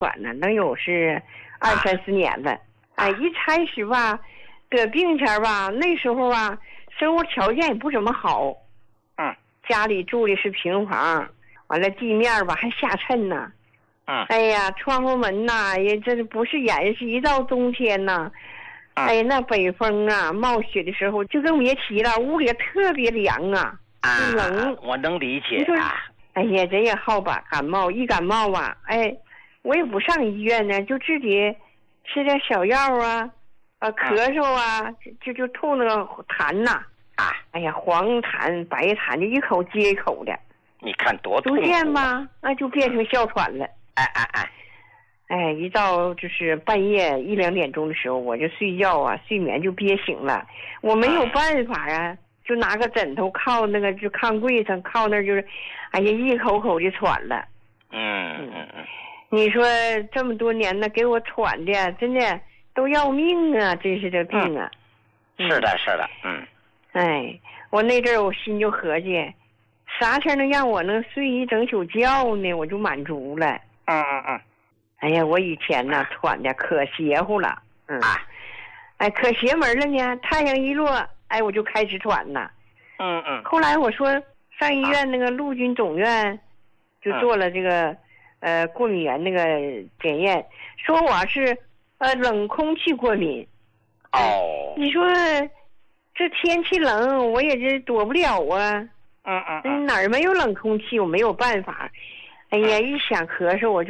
喘呢，能有是20-30年了。一开始吧，得病前吧，那时候啊，生活条件也不怎么好。家里住的是平房，完了地面吧还下沉呢。哎呀，窗户门呐，也这不是严实，一到冬天呐，哎呀，那北风啊，冒雪的时候就更别提了，屋里特别凉啊，冷。 我能理解啊。 哎呀，这也好吧，感冒一感冒啊，哎，我也不上医院呢，就自己吃点小药啊，咳嗽啊，就吐那个痰呐。哎呀，黄痰白痰就一口接一口的， 你看多痛苦。 逐渐吧，那就变成哮喘了。哎，一到就是半夜1-2点钟的时候，我就睡觉啊，睡眠就憋醒了，我没有办法啊，就拿个枕头靠那个就炕柜上靠那就是，哎呀，一口口的喘了。你说这么多年呢，给我喘的真的都要命啊，真是这病啊。 是的。 哎，我那阵儿我心就合计，啥天能让我能睡一整宿觉呢，我就满足了。哎呀，我以前呢喘的可邪乎了。可邪门了呢，太阳一落，哎，我就开始喘了。后来我说上医院那个陆军总院就做了这个过敏源那个检验，说我是冷空气过敏。你说这天气冷，我也是躲不了啊。哪儿没有冷空气，我没有办法。哎呀，一想咳嗽我就